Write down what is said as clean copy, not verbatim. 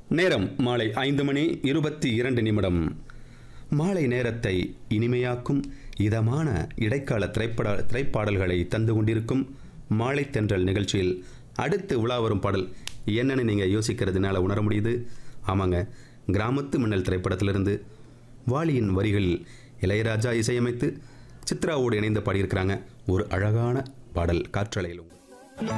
நேரம் மாலை 5:22 மாலை நேரத்தை இனிமையாக்கும் இதமான இடைக்கால திரைப்பாடல்களை தந்து கொண்டிருக்கும் மாலை தென்றல் நிகழ்ச்சியில் அடுத்து உலா வரும் பாடல் என்னன்னு நீங்கள் யோசிக்கிறதுனால உணர முடியுது. ஆமாங்க, கிராமத்து மின்னல் திரைப்படத்திலிருந்து வாலியின் வரிகளில் இளையராஜா இசையமைத்து சித்ராவோடு இணைந்து பாடியிருக்கிறாங்க. ஒரு அழகான பாடல் காற்றலையில்.